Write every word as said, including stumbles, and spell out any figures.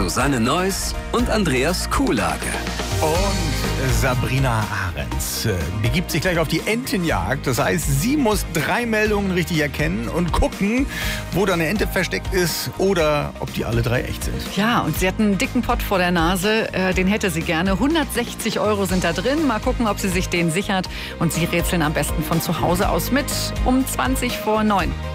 Susanne Neuss und Andreas Kuhlage. Und Sabrina Ahrens äh, begibt sich gleich auf die Entenjagd. Das heißt, sie muss drei Meldungen richtig erkennen und gucken, wo da eine Ente versteckt ist oder ob die alle drei echt sind. Ja, und sie hat einen dicken Pott vor der Nase. Äh, den hätte sie gerne. hundertsechzig Euro sind da drin. Mal gucken, ob sie sich den sichert. Und sie rätseln am besten von zu Hause aus mit um zwanzig vor neun.